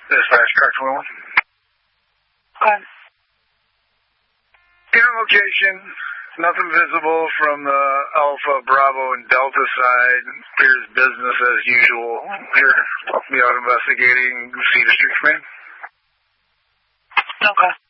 Dispatch, car 21. Okay. Current location, nothing visible from the Alpha, Bravo, and Delta side. Appears business as usual. Here, I'll be out investigating. See the street command. Okay.